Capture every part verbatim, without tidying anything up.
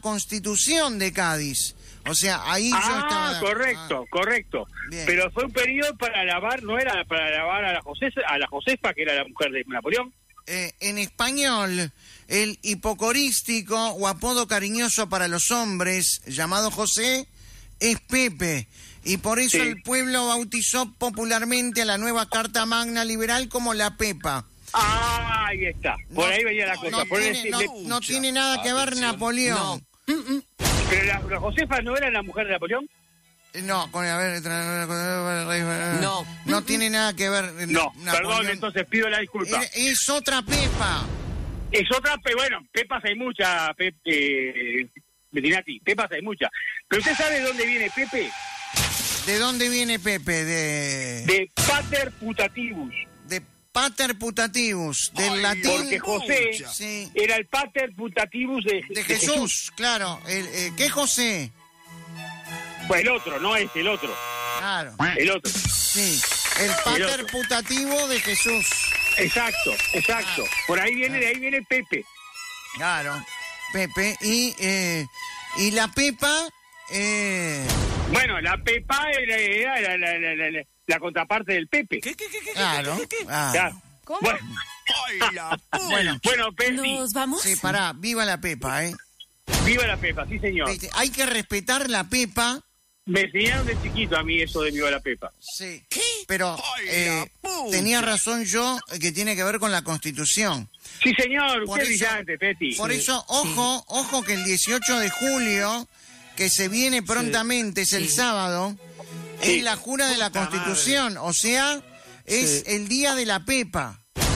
Constitución de Cádiz. O sea, ahí ah, yo estaba... Ah, correcto, correcto. Bien. Pero fue un periodo para alabar, no era para alabar a la Josefa, a la Josefa, que era la mujer de Napoleón. Eh, en español, el hipocorístico o apodo cariñoso para los hombres, llamado José, es Pepe. Y por eso Sí. el pueblo bautizó popularmente a la nueva Carta Magna Liberal como la Pepa. Ah, ahí está. Por No, ahí venía la cosa. No, Por tiene, ese- no- le- no tiene nada que ver Atención. Napoleón. Pero la, la Josefa no era la mujer de Napoleón. No, con a ver, no, No. no tiene nada que ver. eh, No, Napoleón. perdón, entonces pido la disculpa. Era- Es otra Pepa. Es otra, pero bueno, Pepas hay muchas, Pe, eh, Bettinati, Pepas hay muchas. Pero usted sabe de dónde viene Pepe? ¿De dónde viene Pepe? De, De Pater Putativus. de Pater Putativus, del Ay, latín. Porque José Pucha. Sí, era el Pater Putativus de, de Jesús, claro. El, eh, ¿Qué José? Pues el otro, no es el otro. Claro, El otro. sí. El Pater otro. Putativo de Jesús. Exacto, exacto. Por ahí viene, de ahí viene Pepe. Claro, Pepe. Y, eh, y la Pepa... Eh, Bueno, la Pepa era, era la, la, la, la, la- la contraparte del Pepe. ¿Qué, qué, qué, qué, claro. qué, qué, qué? claro. Ya. ¿Cómo? Bueno, ¡Ay, la pucha! Bueno, bueno, Pesti, ¿Nos vamos? sí, pará, viva la Pepa, ¿eh? viva la Pepa, sí señor. Viste, hay que respetar la Pepa, Me enseñaron de chiquito a mí eso de viva la Pepa. sí, pero Ay, eh, la pucha. tenía razón yo eh, que tiene que ver con la Constitución. Sí señor, Por usted es eso- brillante, Peti. Por eso, ojo, ojo que el dieciocho de julio, que se viene prontamente, es el sí. sábado, Sí. es la jura de la Puta Constitución, o sea, es Sí. el día de la Pepa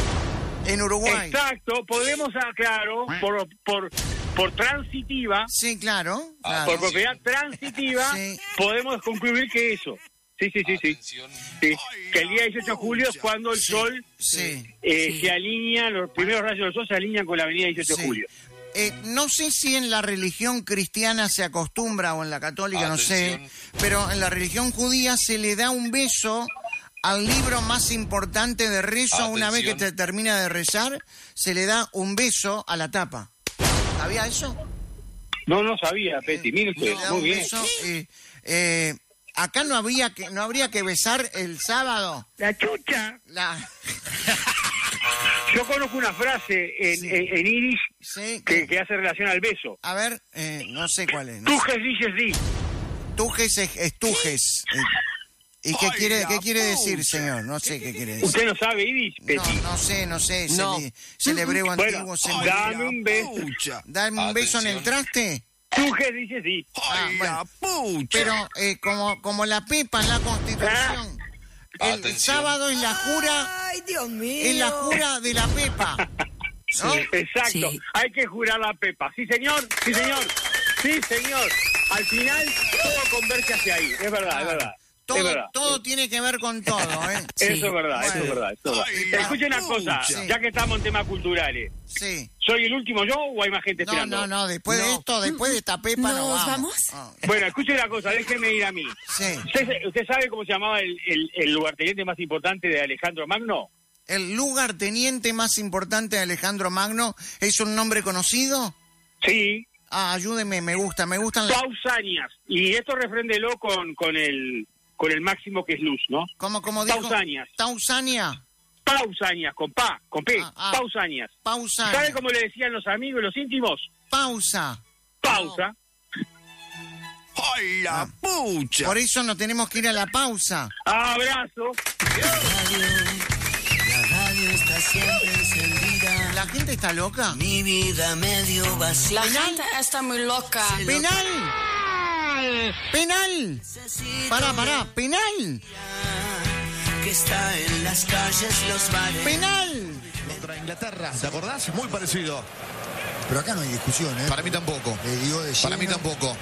en Uruguay. Exacto, podemos, ah, claro, por, por, por transitiva, Sí, claro, Ah, claro. por propiedad transitiva, Sí. podemos concluir que eso. Sí, sí, sí, sí. Atención. Sí, Ay, que el día la dieciocho de julio es pucha. cuando el Sí, sol sí. eh, Sí. se alinea, los primeros rayos del sol se alinean con la avenida dieciocho Sí. de julio. Eh, no sé si en la religión cristiana se acostumbra o en la católica, no sé, Atención. pero en la religión judía se le da un beso al libro más importante de rezo. Una vez que Atención. te termina de rezar, se le da un beso a la tapa. ¿Sabía eso? No, no sabía, Peti, mire usted, Se le da muy un bien. beso, eh, eh, acá no habría que no habría que besar el sábado. La chucha. La, Yo conozco una frase en, Sí. en, en Irish sí, que, que hace relación al beso. a ver, eh, no sé cuál es. No Tú sé. que dices sí. Tujes es, es tujes. Eh, ¿Y qué Ay, quiere, la qué quiere decir, pucha. señor? No sé qué quiere decir. ¿Usted no sabe Irish, No, Peti? no sé, no sé. Es No. el, es el hebreo Bueno, antiguo. se me- Ay, Dame la un beso. pucha. Dame un beso en el Atención. traste. Tú que dices sí. ¡Ay, Ah, bueno. la pucha! Pero eh, como, como la Pepa en la Constitución, el Atención. sábado es la jura, Ay, Dios mío. es la jura de la Pepa. ¿No? Exacto. Sí. Hay que jurar la Pepa. Sí, señor. Sí, señor. Sí, señor. Al final todo converge hacia ahí. Es verdad, es verdad. Es Todo, verdad. todo tiene que ver con todo, ¿eh? Sí. Eso es verdad, eso Bueno. es verdad. Eso es verdad. Ay, la Escuche una cosa, pucha. ya que estamos en temas culturales. Sí. ¿Soy el último yo o hay más gente No, esperando? no, no, después de No. esto, después de esta Pepa no ¿Nos vamos. vamos? Ah, Bueno, escuche una cosa, déjeme ir a mí. sí. ¿Usted, usted sabe cómo se llamaba el, el, el lugarteniente más importante de Alejandro Magno? ¿El lugarteniente más importante de Alejandro Magno es un nombre conocido? Sí, Ah, ayúdeme, me gusta, me gustan las... Pausanias. Y esto refréndelo con, con el con el máximo que es luz, ¿no? ¿Cómo, cómo dijo? Pausanias. Pausania. Pausanias, con pa, con P. Ah, ah. Pausanias. Pausania. ¿Sabe cómo le decían los amigos y los íntimos? Pausa. Pausa. ¡Ay, la Ah. pucha! Por eso no tenemos que ir a la pausa. Abrazo. La radio está siempre encendida. ¿La gente está loca? Mi vida medio vacía. La gente está muy loca. ¡Penal! ¡Penal! Pará, pará, penal. Que está en las calles, los bares. ¡Penal! Contra Inglaterra, ¿te acordás? Muy parecido. Pero acá no hay discusión, ¿eh? Para mí tampoco. Le dio de Para mí lleno. tampoco.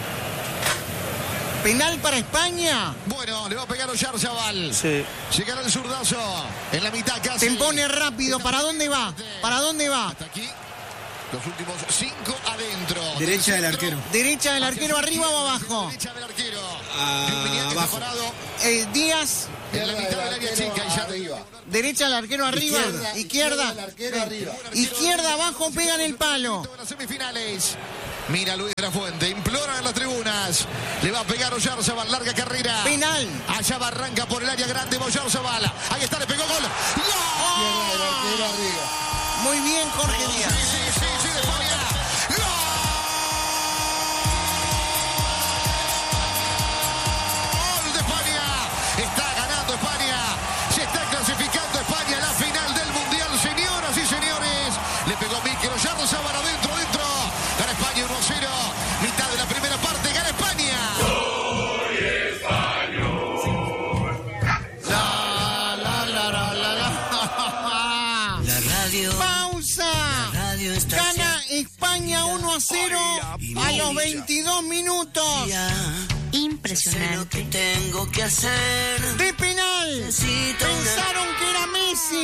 ¿Penal para España? Bueno, le va a pegar Oyarzabal. Sí. Llegará el zurdazo. En la mitad casi. Se impone rápido. ¿Para dónde va? ¿Para dónde va? Hasta aquí. Los últimos cinco adentro. Derecha del arquero. ¿Derecha del arquero arriba o abajo? Derecha del arquero. Ah, Gignac está abajo. parado Eh, Díaz, en la mitad del área chica. Y ya arriba. derecha del arquero arriba. Izquierda, Izquierda. izquierda del arquero arriba. Izquierda abajo, pega en el palo. en las semifinales. Mira Luis de la Fuente, implora en las tribunas. Le va a pegar Oyarzabal, larga carrera. Penal. Allá va, arranca por el área grande Oyarzabal. Ahí está, le pegó gol. ¡Gol! Muy bien, Jorge Díaz. Sí, sí, sí, sí, de España. ¡Gol de España! Está ganando España. Se está clasificando España a la final del Mundial, señoras y señores. Le pegó Mikel Oyarzabal adentro, adentro. Gana España uno a cero. Mitad de la primera parte, gana España. Soy español. La, la, la, la, la, la. La radio. Pausa. Radio está Gana España uno a cero a los veintidós minutos. ya. Sé lo Impresionante. que tengo que hacer. De penal. Necesito una- Pensaron que era Messi.